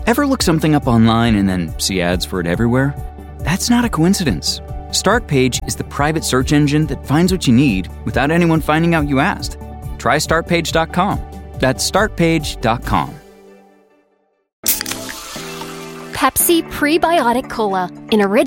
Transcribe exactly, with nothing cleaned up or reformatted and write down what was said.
Ever look something up online and then see ads for it everywhere? That's not a coincidence. Startpage is the private search engine that finds what you need without anyone finding out you asked. Try start page dot com. That's start page dot com. Pepsi Prebiotic Cola, an original